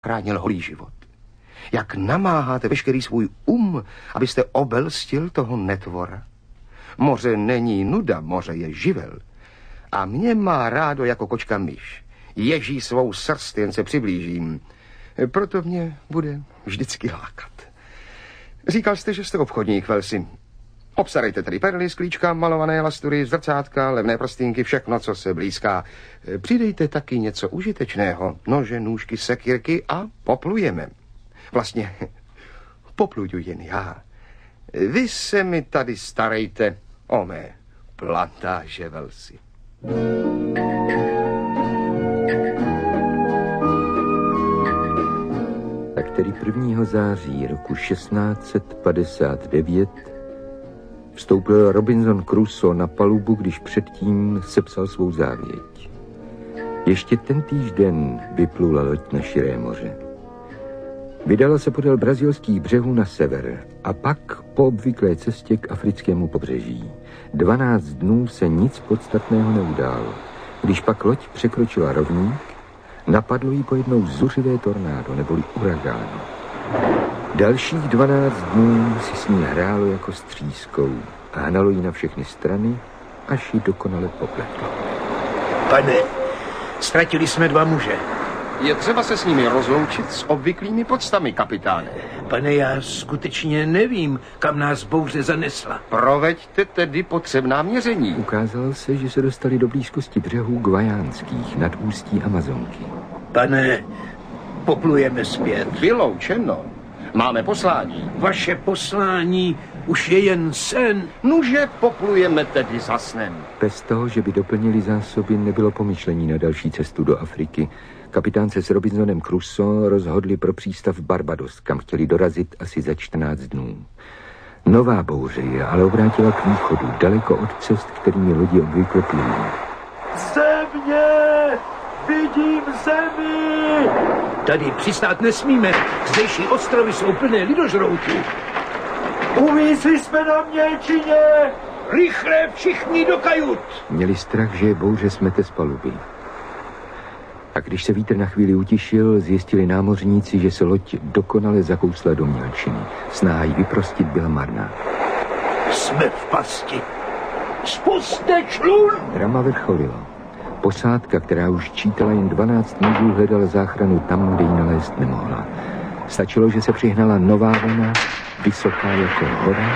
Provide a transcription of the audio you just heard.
chránil holý život. Jak namáháte veškerý svůj abyste obelstil toho netvora. Moře není nuda, moře je živel. A mě má rádo jako kočka myš. Ježí svou srst, jen se přiblížím. Proto mě bude vždycky lákat. Říkal jste, že jste obchodník, Velsi. Obstarejte tedy perly, sklíčka, malované lastury, zrcátka, levné prstínky, všechno, co se blízká. Přidejte taky něco užitečného, nože, nůžky, sekírky a poplujeme. Vlastně popluju jen já. Vy se mi tady starejte o mé plantáže, Velsi. Tak tedy 1. září roku 1659 vstoupil Robinson Crusoe na palubu, když předtím sepsal svou závěť. Ještě tentýž den vyplula loď na širé moře. Vydala se podél brazilských břehů na sever a pak po obvyklé cestě k africkému pobřeží. 12 dnů se nic podstatného neudálo. Když pak loď překročila rovník, napadlo jí pojednou zuřivé tornádo neboli uragán. Dalších 12 dnů si s ní hrálo jako s třískou a hnalo jí na všechny strany, až ji dokonale popletlo. Pane, ztratili jsme 2 muže. Je třeba se s nimi rozloučit s obvyklými poctami, kapitáne. Pane, já skutečně nevím, kam nás bouře zanesla. Proveďte tedy potřebná měření. Ukázalo se, že se dostali do blízkosti břehů Guajánských nad ústí Amazonky. Pane, poplujeme zpět. Vyloučeno. Máme poslání. Vaše poslání už je jen sen. Nuže poplujeme tedy za snem. Bez toho, že by doplnili zásoby, nebylo pomyšlení na další cestu do Afriky. Kapitánce s Robinsonem Crusoe rozhodli pro přístav Barbados, kam chtěli dorazit asi za 14 dnů. Nová bouře je ale obrátila k východu, daleko od cest, kterými lodi obvykle plují. Země! Vidím zemi! Tady přistát nesmíme. Zdejší ostrovy jsou plné lidožroutů. Uvízli jsme na mělčině! Rychle všichni do kajut! Měli strach, že je bouře smete z paluby. A když se vítr na chvíli utišil, zjistili námořníci, že se loď dokonale zakousla do mělčiny. Snaha ji vyprostit byla marná. Jsme v pasti. Spuste člun! Drama vrcholilo. Posádka, která už čítala jen 12 mužů, hledala záchranu tam, kde ji nalézt nemohla. Stačilo, že se přihnala nová vlna, vysoká jako hora,